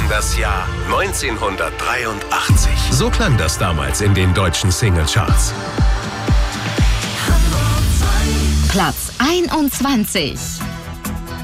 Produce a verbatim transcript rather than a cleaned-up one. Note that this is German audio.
das Jahr neunzehnhundertdreiundachtzig. So klang das damals in den deutschen Singlecharts. Platz einundzwanzig.